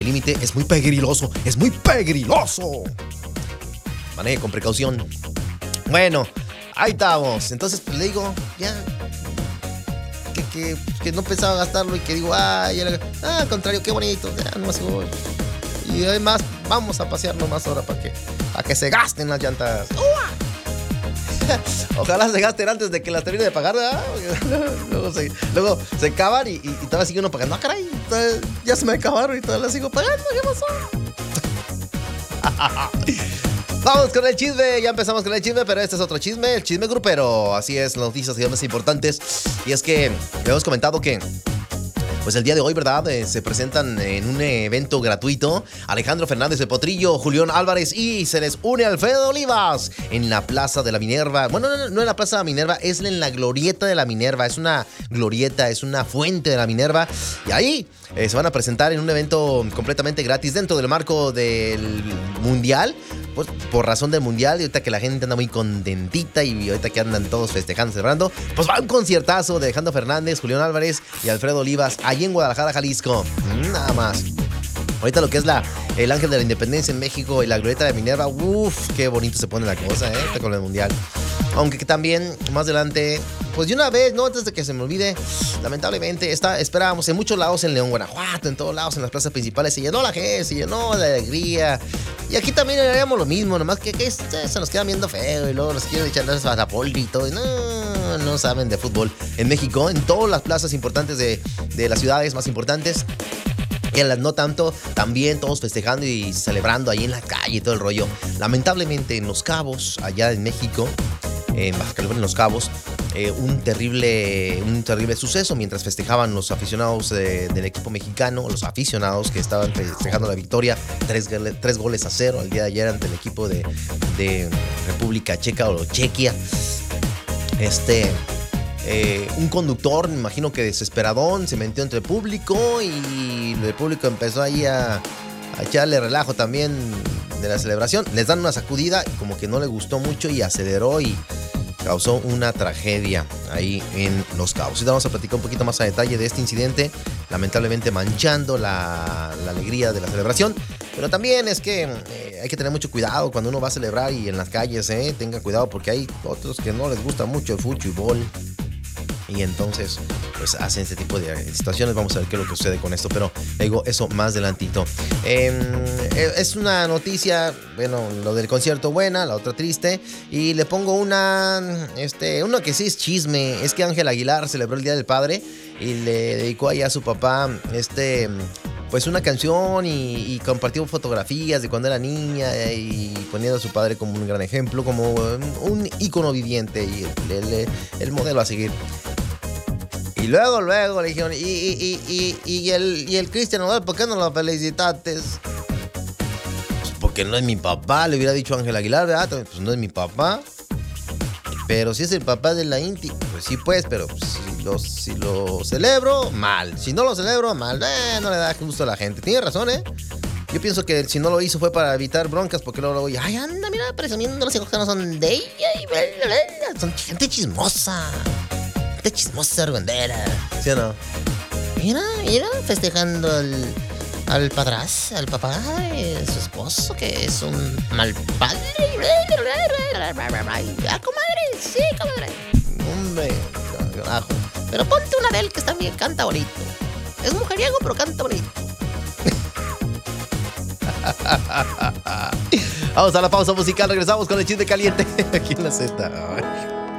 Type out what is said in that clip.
límite, es muy pegriloso, es muy pegriloso. Maneje con precaución. Bueno, ahí estamos. Entonces, pues, le digo, ya, que no pensaba gastarlo y que digo, al contrario, qué bonito, ya, no más voy. Y además, vamos a pasearlo más ahora para que se gasten las llantas. Ojalá se gasten antes de que las termine de pagar, ¿verdad? Luego se acaban y todavía sigue uno pagando. Caray, ya se me acabaron y todavía las sigo pagando. ¿Qué pasó? Vamos con el chisme, ya empezamos con el chisme, pero este es otro chisme, el chisme grupero. Así es, las noticias y más importantes. Y es que hemos comentado que pues el día de hoy, ¿verdad? Se presentan en un evento gratuito Alejandro Fernández de Potrillo, Julián Álvarez y se les une Alfredo Olivas en la Plaza de la Minerva. Bueno, no en la Plaza de la Minerva, es en la Glorieta de la Minerva. Es una glorieta, es una fuente de la Minerva. Y ahí se van a presentar en un evento completamente gratis dentro del marco del Mundial. Pues por razón del Mundial y ahorita que la gente anda muy contentita y ahorita que andan todos festejando, celebrando, pues va un conciertazo de Alejandro Fernández, Julián Álvarez y Alfredo Olivas ahí en Guadalajara, Jalisco. Nada más. Ahorita lo que es el Ángel de la Independencia en México y la Glorieta de Minerva, qué bonito se pone la cosa, con el Mundial. Aunque que también, más adelante, pues de una vez, no antes de que se me olvide, lamentablemente, esperábamos en muchos lados en León, Guanajuato, en todos lados, en las plazas principales, se llenó la gente, se llenó de alegría. Y aquí también haríamos lo mismo, nomás que se nos queda viendo feo y luego nos quieren echar a la poli y todo. Y no saben de fútbol. En México, en todas las plazas importantes de las ciudades más importantes, y en las no tanto, también todos festejando y celebrando ahí en la calle y todo el rollo. Lamentablemente en Los Cabos, allá en México, en Baja California, en Los Cabos, un terrible suceso mientras festejaban los aficionados del equipo mexicano, los aficionados que estaban festejando la victoria 3-0 el día de ayer ante el equipo de República Checa o Chequia. Un conductor, me imagino que desesperadón, se metió entre el público y el público empezó ahí a echarle relajo también de la celebración. Les dan una sacudida y como que no le gustó mucho y aceleró y causó una tragedia ahí en Los Cabos. Ahorita vamos a platicar un poquito más a detalle de este incidente, lamentablemente manchando la alegría de la celebración. Pero también es que hay que tener mucho cuidado cuando uno va a celebrar y en las calles, tenga cuidado porque hay otros que no les gusta mucho el fútbol. Y entonces, pues hacen este tipo de situaciones. Vamos a ver qué es lo que sucede con esto. Pero le digo eso más adelantito. Es una noticia, bueno, lo del concierto buena, la otra triste. Y le pongo una que sí es chisme. Es que Ángel Aguilar celebró el Día del Padre y le dedicó ahí a su papá, pues una canción y compartió fotografías de cuando era niña y poniendo a su padre como un gran ejemplo, como un ícono viviente y el modelo a seguir. Y luego le dijeron, y el Cristian Nodal, ¿por qué no lo felicitaste? Pues porque no es mi papá, le hubiera dicho Ángel Aguilar, ¿verdad? Pues no es mi papá. Pero si es el papá de la Inti, pues sí, pues, pero si lo celebro, mal. Si no lo celebro, mal. No le da gusto a la gente. Tiene razón, Yo pienso que si no lo hizo fue para evitar broncas, porque luego ay, anda, mira, presumiendo los hijos que no son de ella. Son gente chismosa. Gente chismosa, argüendera. ¿Sí o no? Mira, festejando al padrastro, al papá de su esposo, que es un mal padre. Comadre, sí, comadre. Hombre, carajo. Pero ponte una de él que también canta bonito. Es mujeriego, pero canta bonito. Vamos a la pausa musical, regresamos con el chisme caliente aquí en la Z.